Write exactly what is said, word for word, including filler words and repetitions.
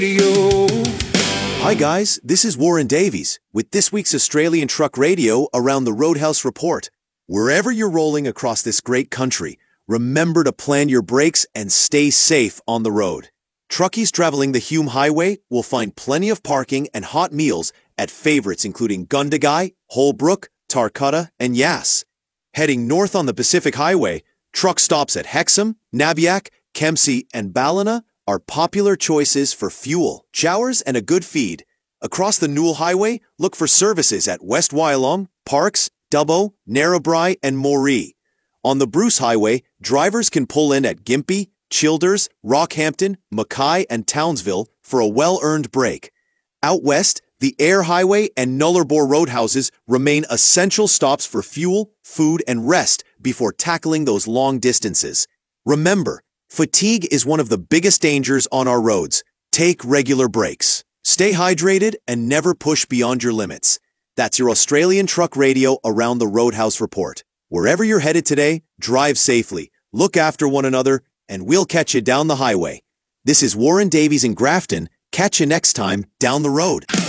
Hi guys, this is Warren Davies with this week's Australian Truck Radio Around the Roadhouse Report. Wherever you're rolling across this great country, remember to plan your brakes and stay safe on the road. Truckies traveling the Hume Highway will find plenty of parking and hot meals at favorites including Gundagai, Holbrook, Tarcutta, and Yass. Heading north on the Pacific Highway, truck stops at Hexham, Nabiac, Kempsey, and Ballina are popular choices for fuel, showers, and a good feed. Across the Newell Highway, look for services at West Wyalong, Parks, Dubbo, Narrabri, and Moree. On the Bruce Highway, drivers can pull in at Gympie, Childers, Rockhampton, Mackay, and Townsville for a well-earned break. Out west, the Ayr Highway and Nullarbor Roadhouses remain essential stops for fuel, food, and rest before tackling those long distances. Remember, fatigue is one of the biggest dangers on our roads. Take regular breaks. Stay hydrated and never push beyond your limits. That's your Australian Truck Radio Around the Roadhouse Report. Wherever you're headed today, drive safely, look after one another, and we'll catch you down the highway. This is Warren Davies in Grafton. Catch you next time down the road.